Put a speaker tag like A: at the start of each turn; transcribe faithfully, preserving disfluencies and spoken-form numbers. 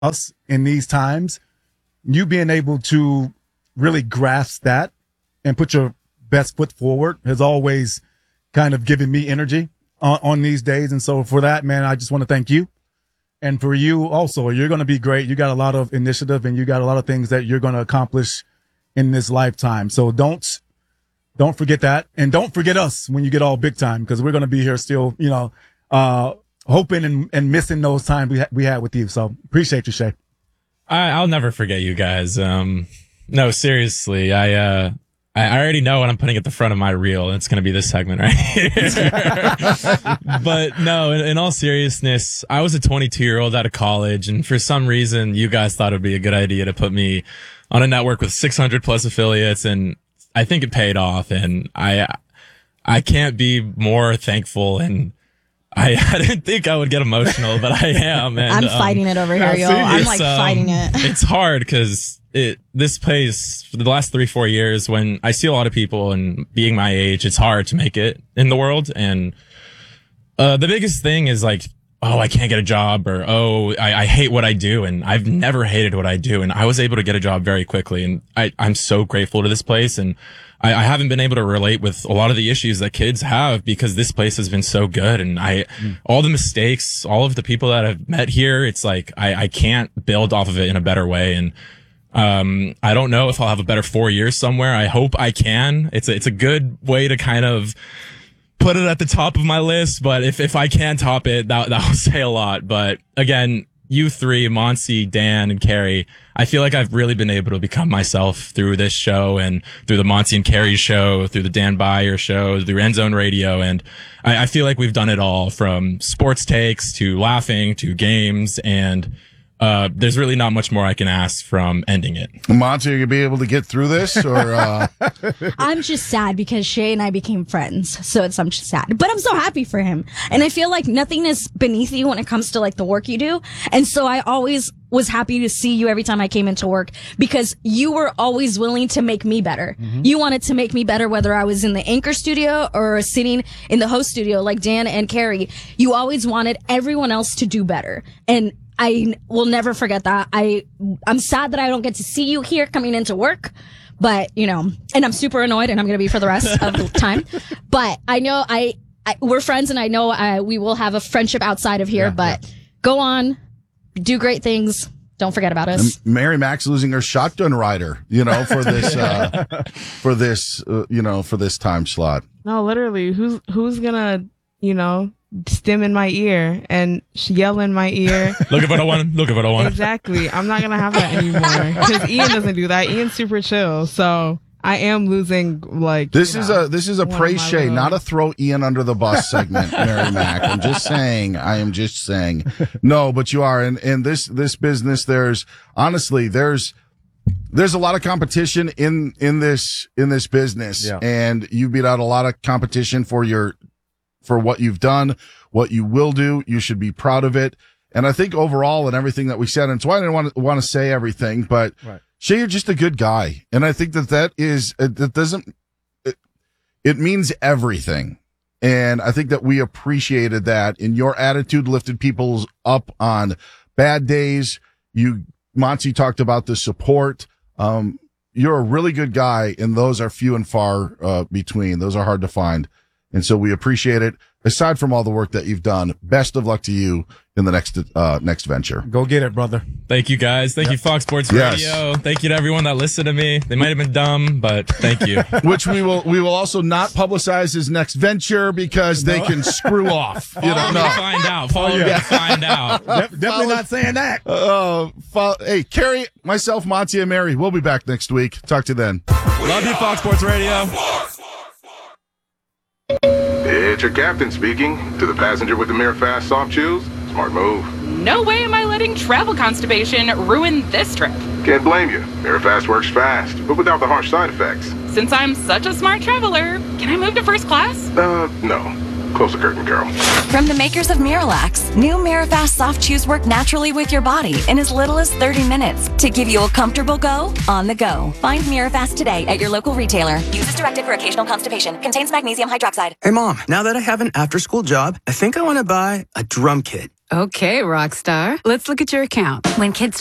A: us in these times, you being able to really grasp that and put your best foot forward has always kind of given me energy on, on these days. And so for that, man, I just want to thank you. And for you also, you're going to be great. You got a lot of initiative and you got a lot of things that you're going to accomplish in this lifetime. So don't, don't forget that. And don't forget us when you get all big time, because we're going to be here still, you know, uh, hoping and, and missing those times we, ha- we had with you. So appreciate you, Shay.
B: I, I'll never forget you guys. Um, no, seriously. I, uh, I already know what I'm putting at the front of my reel. It's going to be this segment right here. But no, in, in all seriousness, I was a twenty-two year old out of college. And for some reason, you guys thought it'd be a good idea to put me on a network with six hundred plus affiliates. And I think it paid off. And I, I can't be more thankful. And I, I didn't think I would get emotional, but I am. And,
C: I'm
B: um,
C: fighting it over here, yo. I'm like
B: um,
C: fighting it.
B: It's hard because it, this place for the last three, four years, when I see a lot of people and being my age, it's hard to make it in the world. And, uh, the biggest thing is like, oh, I can't get a job, or, oh, I, I hate what I do. And I've never hated what I do. And I was able to get a job very quickly. And I, I'm so grateful to this place. And I, I haven't been able to relate with a lot of the issues that kids have because this place has been so good. And I, mm. all the mistakes, all of the people that I've met here, it's like, I, I can't build off of it in a better way. And, um, I don't know if I'll have a better four years somewhere. I hope I can. It's a, it's a good way to kind of put it at the top of my list. But if, if I can top it, that, that will say a lot. But again, you three, Monty, Dan, and Carrie, I feel like I've really been able to become myself through this show and through the Monty and Carrie show, through the Dan Byer show, through End Zone Radio. And I, I feel like we've done it all, from sports takes to laughing to games. And uh there's really not much more I can ask from ending it.
D: Monty, are you going to be able to get through this? Or uh...
C: I'm just sad because Shay and I became friends. So it's, I'm just sad. But I'm so happy for him. And I feel like nothing is beneath you when it comes to like the work you do. And so I always was happy to see you every time I came into work because you were always willing to make me better. Mm-hmm. You wanted to make me better, whether I was in the anchor studio or sitting in the host studio like Dan and Carrie. You always wanted everyone else to do better. And I will never forget that. I, I'm sad that I don't get to see you here coming into work, but you know, and I'm super annoyed and I'm going to be for the rest of the time, but I know I, I we're friends and I know I, we will have a friendship outside of here, yeah, but yeah. Go on, do great things. Don't forget about us.
D: And Mary Mac's losing her shotgun rider, you know, for this, uh, for this, uh, you know, for this time slot.
E: No, literally, who's, who's gonna, you know, stim in my ear and yell in my ear.
B: Look at what I want. Look at what I want.
E: Exactly. I'm not going to have that anymore because Ian doesn't do that. Ian's super chill. So I am losing like.
D: This is know, a, this is a praise Shay, not a throw Ian under the bus segment, Mary Mac. I'm just saying, I am just saying. No, but you are. And in this, this business, there's honestly, there's, there's a lot of competition in, in this, in this business. Yeah. And you beat out a lot of competition for your, for what you've done, what you will do. You should be proud of it. And I think overall and everything that we said, and it's why I didn't want to, want to say everything, but right. Shay, you're just a good guy. And I think that that is, that doesn't, it, it means everything. And I think that we appreciated that, and your attitude lifted people up on bad days. You, Monty talked about the support. Um, you're a really good guy, and those are few and far, uh, between. Those are hard to find. And so we appreciate it. Aside from all the work that you've done, best of luck to you in the next, uh, next venture.
A: Go get it, brother.
B: Thank you, guys. Thank yep. you, Fox Sports Radio. Yes. Thank you to everyone that listened to me. They might have been dumb, but thank you.
D: Which we will, we will also not publicize his next venture because no. they can screw off. You
B: Follow
D: don't
B: me
D: know.
B: to find out. Follow yeah. me to find out.
A: De- definitely follow, not saying that.
D: Uh, follow, hey, Carrie, myself, Monty, and Mary, we'll be back next week. Talk to you then.
B: Love you, Fox Sports Radio.
F: It's your captain speaking. To the passenger with the Mirror Fast soft chews, smart move.
G: No way am I letting travel constipation ruin this trip.
F: Can't blame you. Mirror Fast works fast, but without the harsh side effects.
G: Since I'm such a smart traveler, can I move to first class?
F: Uh, no. Close the curtain, girl.
H: From the makers of Miralax, new Mirafast soft chews work naturally with your body in as little as thirty minutes to give you a comfortable go on the go. Find Mirafast today at your local retailer. Use as directed for occasional constipation. Contains magnesium hydroxide.
I: Hey, Mom, now that I have an after-school job, I think I want to buy a drum kit. Okay, rock star. Let's look at your account.
H: When kids